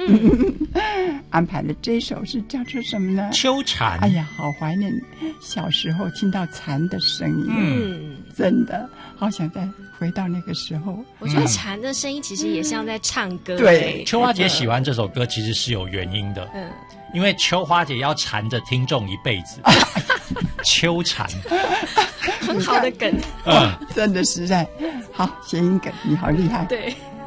安排了这首是叫做什么呢？ 秋蝉。 哎呀，好怀念小时候听到蝉的声音，真的好想再回到那个时候。 我觉得蝉的声音其实也像在唱歌。 对， 秋花姐喜欢这首歌其实是有原因的，因为秋花姐要缠着听众一辈子。秋蝉， 很好的梗。 真的实在好，谐音梗，你好厉害。 对。